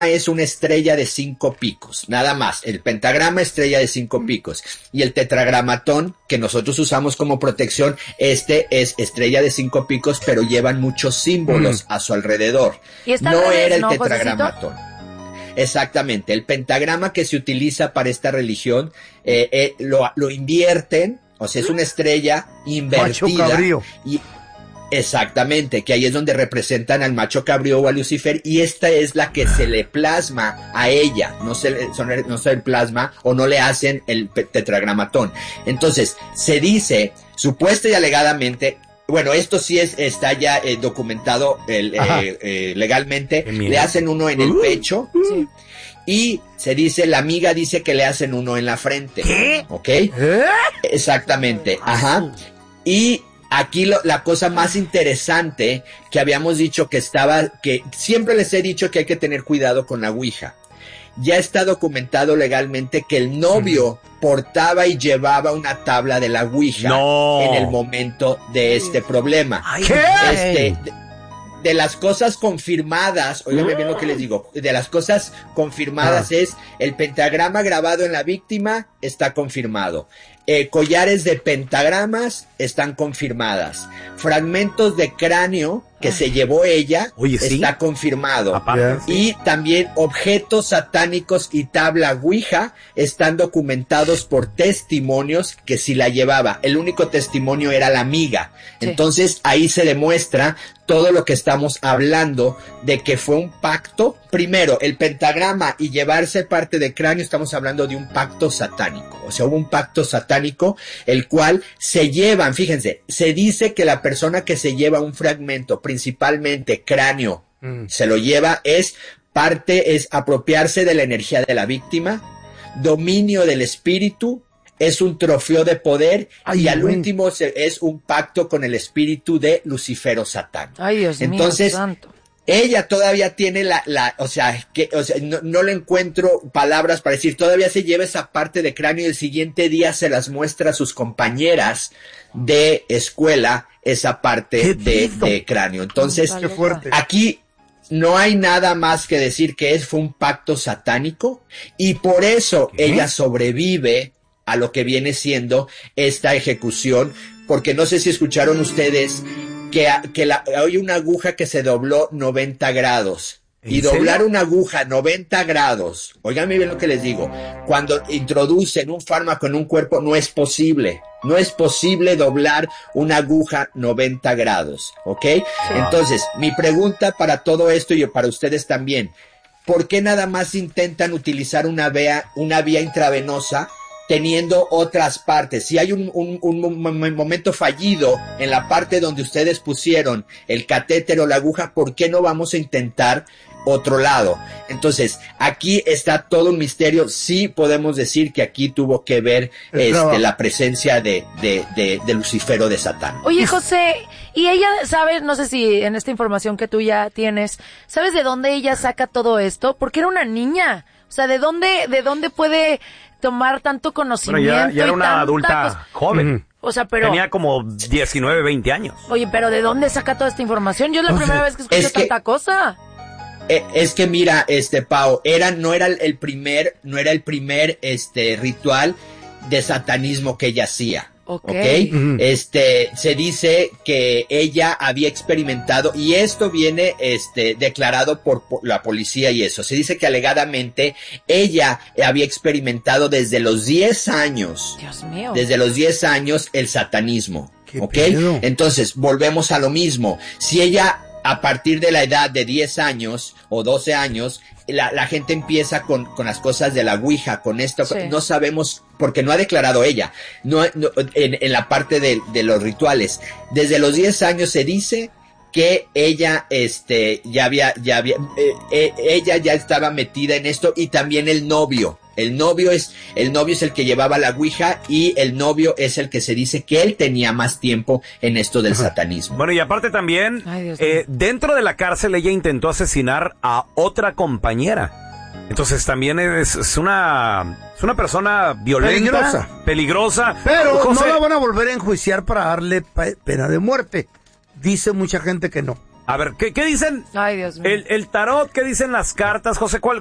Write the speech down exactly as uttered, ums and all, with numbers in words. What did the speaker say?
es una estrella de cinco picos, nada más. El pentagrama, estrella de cinco picos. Y el tetragramatón, que nosotros usamos como protección, este es estrella de cinco picos, pero llevan muchos símbolos mm. a su alrededor. ¿Y está no al revés, era el no, tetragramatón. Josecito? Exactamente. El pentagrama que se utiliza para esta religión, eh, eh, lo, lo invierten, o sea, es una estrella invertida. Macho cabrío. Y exactamente, que ahí es donde representan al macho cabrío o a Lucifer, y esta es la que se le plasma a ella, no se le, no se le plasma o no le hacen el tetragramatón. Entonces, se dice, supuesta y alegadamente, bueno, esto sí es, está ya eh, documentado el, eh, eh, legalmente, le hacen uno en el pecho, sí. Y se dice, la amiga dice que le hacen uno en la frente. ¿Qué? ¿Ok? ¿Eh? Exactamente, ajá. Y aquí lo, la cosa más interesante que habíamos dicho que estaba, que siempre les he dicho que hay que tener cuidado con la Ouija. Ya está documentado legalmente que el novio mm. portaba y llevaba una tabla de la Ouija no. en el momento de este problema. ¿Qué? Este, de, de las cosas confirmadas, óigame bien lo que les digo, de las cosas confirmadas ah. es el pentagrama grabado en la víctima está confirmado. Eh, collares de pentagramas están confirmadas. Fragmentos de cráneo que Ay. se llevó ella Oye, ¿sí? está confirmado. Aparte, y sí. también objetos satánicos y tabla Ouija están documentados por testimonios que si la llevaba. El único testimonio era la amiga. Sí. Entonces ahí se demuestra todo lo que estamos hablando de que fue un pacto. Primero, el pentagrama y llevarse parte de cráneo, estamos hablando de un pacto satánico. O sea, hubo un pacto satánico, el cual se llevan, fíjense, se dice que la persona que se lleva un fragmento, principalmente cráneo, mm. se lo lleva, es parte, es apropiarse de la energía de la víctima, dominio del espíritu, es un trofeo de poder. Ay, y al man. último se, es un pacto con el espíritu de Lucifer o Satán. Ay, Dios Entonces, mío, santo. Ella todavía tiene la, la, o sea, que, o sea, no, no le encuentro palabras para decir, todavía se lleva esa parte de cráneo y el siguiente día se las muestra a sus compañeras de escuela, esa parte de, de cráneo. Entonces, qué fuerte. Aquí no hay nada más que decir que es, fue un pacto satánico y por eso ¿Qué? ella sobrevive a lo que viene siendo esta ejecución, porque no sé si escucharon ustedes que, que la, hay una aguja que se dobló noventa grados. Y doblar serio? una aguja noventa grados, óiganme bien lo que les digo, cuando introducen un fármaco en un cuerpo no es posible, no es posible doblar una aguja noventa grados, ¿ok? Sí. Entonces, mi pregunta para todo esto y para ustedes también, ¿por qué nada más intentan utilizar una vía, una vía intravenosa teniendo otras partes? Si hay un, un, un momento fallido en la parte donde ustedes pusieron el catéter o la aguja, ¿por qué no vamos a intentar otro lado? Entonces, aquí está todo un misterio. Sí podemos decir que aquí tuvo que ver este, la presencia de, de, de, de Lucifero de Satán. Oye, José, y ella sabe, no sé si en esta información que tú ya tienes, ¿sabes de dónde ella saca todo esto? Porque era una niña. O sea, ¿de dónde, de dónde puede tomar tanto conocimiento? Bueno, ya, ya era una tanta, adulta pues, joven. Uh-huh. O sea, pero... Tenía como diecinueve, veinte años. Oye, pero ¿de dónde saca toda esta información? Yo es la o primera sea, vez que escucho es tanta que... cosa. Es que mira, este Pau, era, no era el primer, no era el primer, este, ritual de satanismo que ella hacía. Okay. ¿Ok? Uh-huh. Este, se dice que ella había experimentado, y esto viene, este, declarado por, por la policía y eso. Se dice que alegadamente ella había experimentado desde los diez años. Dios mío. Desde los diez años el satanismo. ¿Ok? Pedo. Entonces, volvemos a lo mismo. Si ella, a partir de la edad de diez años o doce años, la, la gente empieza con, con las cosas de la Ouija, con esto, sí. no sabemos, porque no ha declarado ella, no, no en, en la parte de, de los rituales. Desde los diez años se dice que ella, este, ya había, ya había, eh, eh, ella ya estaba metida en esto, y también el novio. El novio es, el novio es el que llevaba la Ouija, y el novio es el que se dice que él tenía más tiempo en esto del Ajá. satanismo. Bueno, y aparte también, Ay, eh, dentro de la cárcel ella intentó asesinar a otra compañera. Entonces también es, es una, es una persona violenta, peligrosa, peligrosa. Pero José, no la van a volver a enjuiciar para darle pena de muerte. Dice mucha gente que no. A ver, ¿qué, qué dicen? Ay, Dios mío. El, el tarot, ¿qué dicen las cartas? José, ¿cuál,